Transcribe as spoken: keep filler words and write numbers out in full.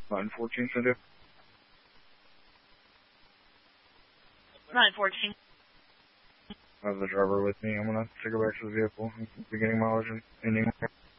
nine fourteen, Cindy. nine fourteen. I have the driver with me. I'm going to take her back to the vehicle. Beginning mileage and ending.